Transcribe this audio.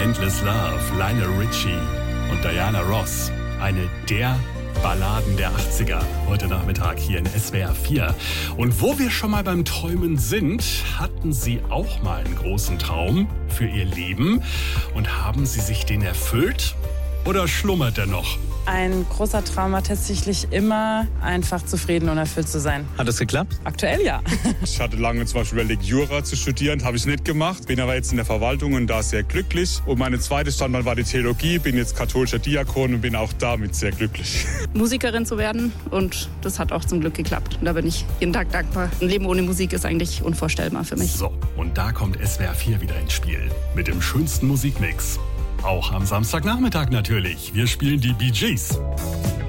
Endless Love, Lionel Richie und Diana Ross. Eine der Balladen der 80er. Heute Nachmittag hier in SWR 4. Und wo wir schon mal beim Träumen sind, hatten Sie auch mal einen großen Traum für Ihr Leben? Und haben Sie sich den erfüllt? Oder schlummert er noch? Ein großer Traum war tatsächlich immer, einfach zufrieden und erfüllt zu sein. Hat das geklappt? Aktuell ja. Ich hatte lange zum Beispiel überlegt, Jura zu studieren, habe ich nicht gemacht. Bin aber jetzt in der Verwaltung und da sehr glücklich. Und meine zweite Standbein war die Theologie, bin jetzt katholischer Diakon und bin auch damit sehr glücklich. Musikerin zu werden und das hat auch zum Glück geklappt. Und da bin ich jeden Tag dankbar. Ein Leben ohne Musik ist eigentlich unvorstellbar für mich. So, und da kommt SWR 4 wieder ins Spiel. Mit dem schönsten Musikmix. Auch am Samstagnachmittag natürlich. Wir spielen die Bee Gees.